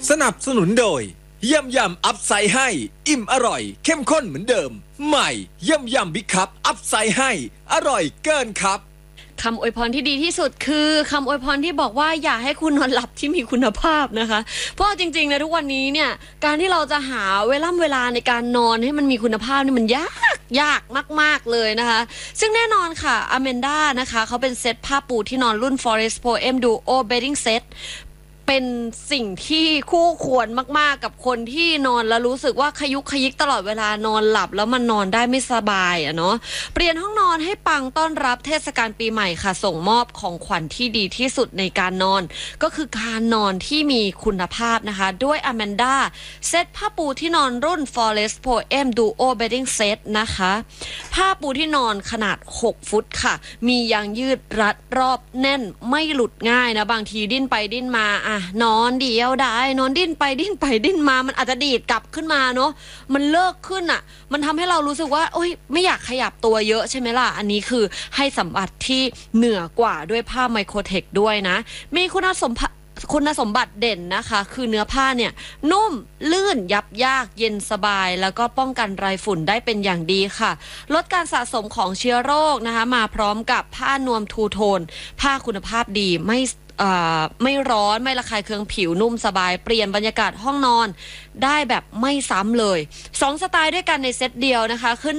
สนับสนุนโดยยำอัพไซด์ให้อิ่มอร่อยเข้มข้นเหมือนเดิมใหม่ยำบิ๊กคัพอัพไซด์ให้อร่อยเกินครับคำอวยพรที่ดีที่สุดคือคำอวยพรที่บอกว่าอยากให้คุณนอนหลับที่มีคุณภาพนะคะเพราะจริงๆนะทุกวันนี้เนี่ยการที่เราจะหาเวลาในการนอนให้มันมีคุณภาพนี่มันยากมากๆเลยนะคะซึ่งแน่นอนค่ะอแมนด้านะคะเขาเป็นเซตผ้าปูที่นอนรุ่น Forest Poem Duo Bedding Setเป็นสิ่งที่คู่ควรมากๆกับคนที่นอนแล้วรู้สึกว่าขยุกขยิกตลอดเวลานอนหลับแล้วมันนอนได้ไม่สบายเนาะเปลี่ยนห้องนอนให้ปังต้อนรับเทศกาลปีใหม่ค่ะส่งมอบของขวัญที่ดีที่สุดในการนอนก็คือการนอนที่มีคุณภาพนะคะด้วยอแมนด้าเซตผ้าปูที่นอนรุ่น Forest Poem Duo Bedding Set นะคะผ้าปูที่นอนขนาด6ฟุตค่ะมียางยืดรัดรอบแน่นไม่หลุดง่ายนะบางทีดิ้นไปดิ้นมานอนเดียวได้นอนดิ้นไปดิ้นมามันอาจจะดีดกลับขึ้นมาเนาะมันเลิกขึ้นอ่ะมันทำให้เรารู้สึกว่าโอ๊ยไม่อยากขยับตัวเยอะใช่ไหมล่ะอันนี้คือให้สัมผัสที่เหนือกว่าด้วยผ้าไมโครเทคด้วยนะมีคุณสมบัติเด่นนะคะคือเนื้อผ้าเนี่ยนุ่มลื่นยับยากเย็นสบายแล้วก็ป้องกันไรฝุ่นได้เป็นอย่างดีค่ะลดการสะสมของเชื้อโรคนะคะมาพร้อมกับผ้านวมทูโทนผ้าคุณภาพดีไม่ร้อนไม่ระคายเคืองผิวนุ่มสบายเปลี่ยนบรรยากาศห้องนอนได้แบบไม่ซ้ำเลย2สไตล์ด้วยกันในเซตเดียวนะคะคือ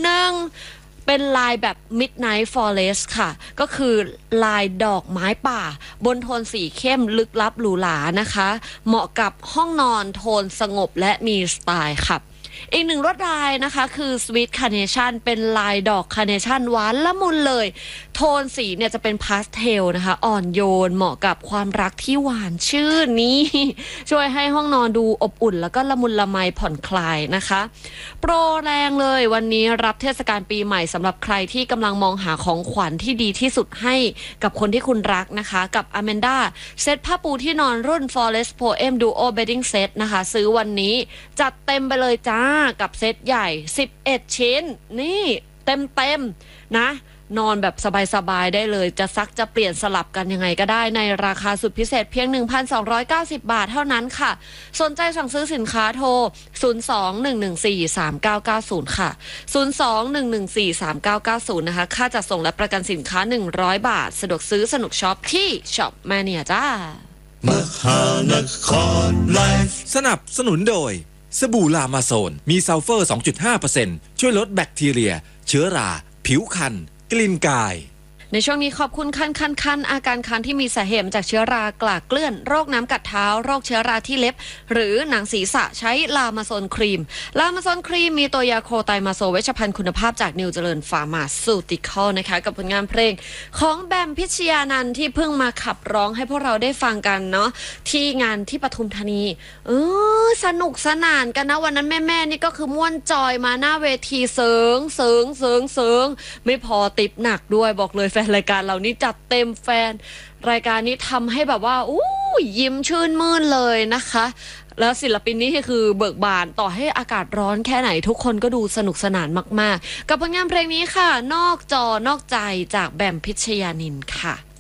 1เป็นลายแบบ Midnight Forest ค่ะก็คือลายดอกไม้ป่าบนโทนสีเข้มลึกลับหรูหรานะคะเหมาะกับห้องนอนโทนสงบและมีสไตล์ค่ะอีกหนึ่งลวดลายนะคะคือ Sweet Carnation เป็นลายดอกคาร์เนชั่นหวานละมุนเลยโทนสีเนี่ยจะเป็นพาสเทลนะคะอ่อนโยนเหมาะกับความรักที่หวานชื่นนี้ช่วยให้ห้องนอนดูอบอุ่นแล้วก็ละมุนละไมผ่อนคลายนะคะโปรแรงเลยวันนี้รับเทศกาลปีใหม่สำหรับใครที่กำลังมองหาของขวัญที่ดีที่สุดให้กับคนที่คุณรักนะคะกับ Amanda เซตผ้าปูที่นอนรุ่น Forest Poem Duo Bedding Set นะคะซื้อวันนี้จัดเต็มไปเลยจ้ากับเซตใหญ่11ชิ้นนี่เต็มนะนอนแบบสบายๆได้เลยจะซักจะเปลี่ยนสลับกันยังไงก็ได้ในราคาสุดพิเศษเพียง 1,290 บาทเท่านั้นค่ะสนใจสั่งซื้อสินค้าโทร 02-114-3990 ค่ะ 02-114-3990 นะคะค่าจัดส่งและประกันสินค้า100 บาทสะดวกซื้อสนุกช็อปที่ช็อปแมเนียจ้ามหานครไลฟ์สนับสนุนโดยสบู่ลามาโซนมีซัลเฟอร์ 2.5% ช่วยลดแบคทีเรียเชื้อราผิวคันกลิ่นกายในช่วงนี้ขอบคุณคันอาการคันที่มีสาเหตุจากเชื้อรากลากเกลื่อนโรคน้ำกัดเท้าโรคเชื้อราที่เล็บหรือหนังศีรษะใช้ลามาโซนครีมลามาโซนครีมมีตัวยาโคไตมาโซเวชภัณฑ์คุณภาพจากนิวเจริญฟาร์มาซูติคอลนะคะกับผลงานเพลงของแบมพิชยานันท์ที่เพิ่งมาขับร้องให้พวกเราได้ฟังกันเนาะที่งานที่ปทุมธานีสนุกสนานกันนะวันนั้นแม่นี่ก็คือม่วนจอยมาหน้าเวทีเสิงไม่พอติปหนักด้วยบอกเลยแฟนรายการเรานี่จัดเต็มแฟนรายการนี้ทำให้แบบว่ายิ้มชื่นมื่นเลยนะคะแล้วศิลปินนี่คือเบิกบานต่อให้อากาศร้อนแค่ไหนทุกคนก็ดูสนุกสนานมากๆกับผลงานเพลงนี้ค่ะนอกจอนอกใจจากแบมพิชยานินท์ค่ะ